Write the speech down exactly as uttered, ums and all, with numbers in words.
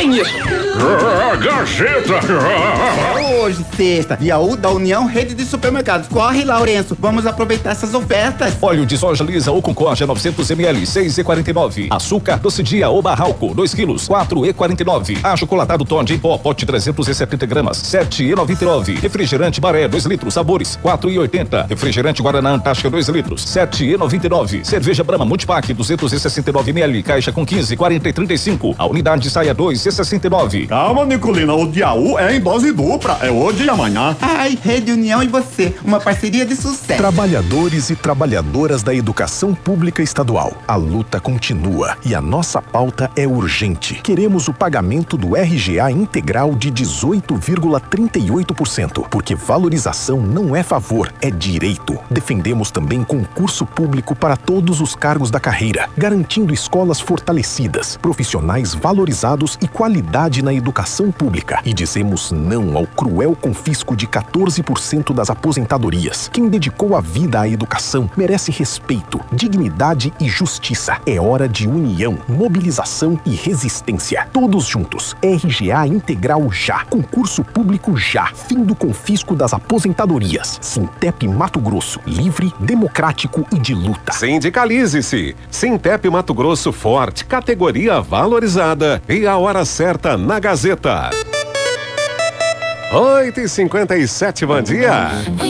tem isso. Ah, Gazeta! Hoje, sexta, dia um da União Rede de Supermercados. Corre, Lourenço, vamos aproveitar essas ofertas. Óleo de soja lisa ou com corja novecentos mililitros, seis reais e quarenta e nove centavos. Açúcar doce dia ou barralco, dois quilos, quatro reais e quarenta e nove centavos. Achocolatado Todd em pó, pote trezentos e setenta gramas, sete reais e noventa e nove centavos. Refrigerante Baré, dois litros, sabores, quatro reais e oitenta centavos. Refrigerante Guaraná Antártica, dois litros, sete reais e noventa e nove centavos. Cerveja Brahma Multipack, duzentos e sessenta e nove mililitros, caixa com quinze, quarenta e trinta e cinco. A unidade sai a dois reais e sessenta e nove centavos. Calma, Nicolina, o dia um é em dose dupla, é hoje e amanhã. Ai, Rede União e você, uma parceria de sucesso. Trabalhadores e trabalhadoras da educação pública estadual. A luta continua e a nossa pauta é urgente. Queremos o pagamento do R G A integral de dezoito vírgula trinta e oito por cento, porque valorização não é favor, é direito. Defendemos também concurso público para todos os cargos da carreira, garantindo escolas fortalecidas, profissionais valorizados e qualidade na educação pública. E dizemos não ao cruel confisco de quatorze por cento das aposentadorias. Quem dedicou a vida à educação merece respeito, dignidade e justiça. É hora de união, mobilização e resistência. Todos juntos. R G A integral já. Concurso público já. Fim do confisco das aposentadorias. Sintep Mato Grosso. Livre, democrático e de luta. Sindicalize-se. Sintep Mato Grosso forte, categoria valorizada. E a hora certa na Gazeta. oito e cinquenta e sete, bom dia.